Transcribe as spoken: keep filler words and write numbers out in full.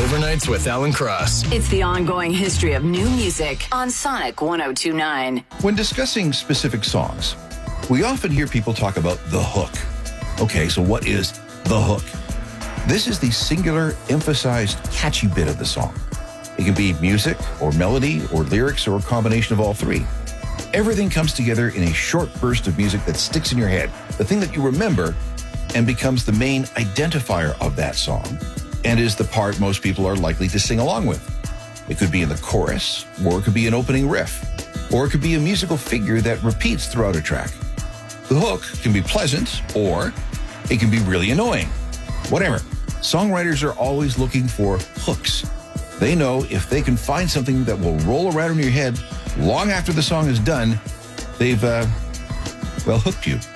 Overnights with Alan Cross. It's the ongoing history of new music on Sonic one oh two point nine. When discussing specific songs, we often hear people talk about the hook. Okay, so what is the hook? This is the singular, emphasized, catchy bit of the song. It can be music or melody or lyrics or a combination of all three. Everything comes together in a short burst of music that sticks in your head, the thing that you remember, and becomes the main identifier of that song, and is the part most people are likely to sing along with. It could be in the chorus, or it could be an opening riff, or it could be a musical figure that repeats throughout a track. The hook can be pleasant, or it can be really annoying. Whatever. Songwriters are always looking for hooks. They know if they can find something that will roll around in your head long after the song is done, they've, uh, well, hooked you.